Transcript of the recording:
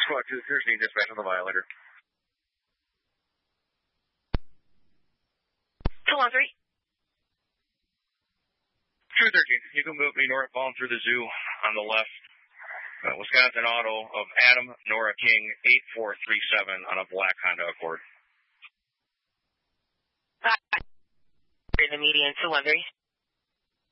Squad 213, dispatch on the violator. 213. 213, you can move me northbound through the zoo on the left. Wisconsin Auto of Adam Nora King, 8437 on a black Honda Accord. In the median, 213.